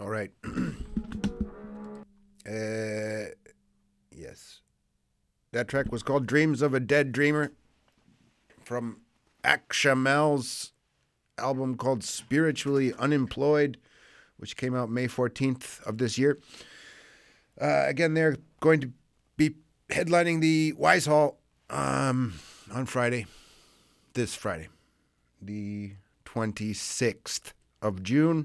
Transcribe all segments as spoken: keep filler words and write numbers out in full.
All right. uh, yes. That track was called Dreams of a Dead Dreamer from Akshamel's album called Spiritually Unemployed, which came out May fourteenth of this year. Uh, again, they're going to be headlining the Wise Hall um, on Friday, this Friday, the twenty-sixth of June.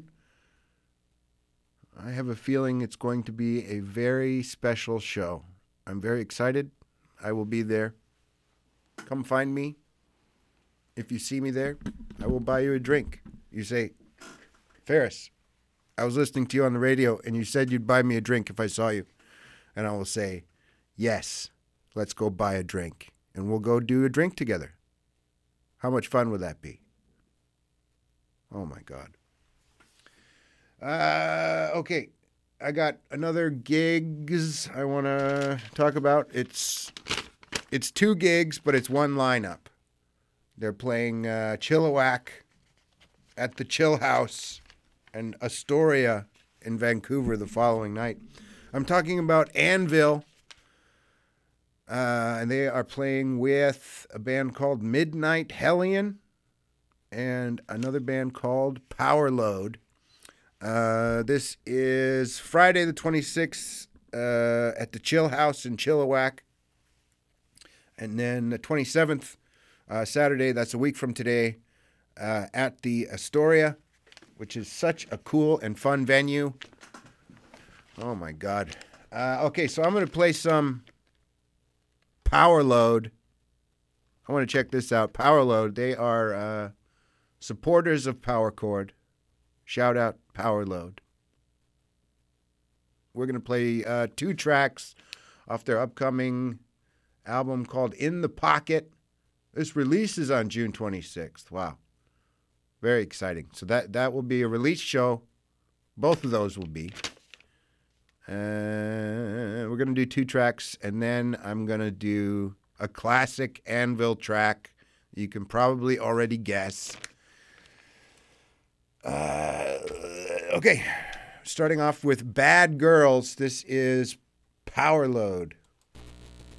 I have a feeling it's going to be a very special show. I'm very excited. I will be there. Come find me. If you see me there, I will buy you a drink. You say, Ferris, I was listening to you on the radio and you said you'd buy me a drink if I saw you. And I will say, yes, let's go buy a drink. And we'll go do a drink together. How much fun would that be? Oh, my God. Uh, okay, I got another gigs I want to talk about. It's it's two gigs, but it's one lineup. They're playing uh, Chilliwack at the Chill House and Astoria in Vancouver the following night. I'm talking about Anvil, uh, and they are playing with a band called Midnight Hellion and another band called Power Load. Uh, this is Friday the twenty-sixth uh, at the Chill House in Chilliwack. And then the twenty-seventh, uh, Saturday, that's a week from today, uh, at the Astoria, which is such a cool and fun venue. Oh, my God. Uh, okay, so I'm going to play some Power Load. I want to check this out. Power Load, they are uh, supporters of Power Chord. Shout out Power Load. We're going to play uh, two tracks off their upcoming album called In the Pocket. This releases on June twenty-sixth. Wow. Very exciting. So that, that will be a release show. Both of those will be. Uh, we're going to do two tracks, and then I'm going to do a classic Anvil track. You can probably already guess. Uh, okay, starting off with Bad Girls. This is Power Load.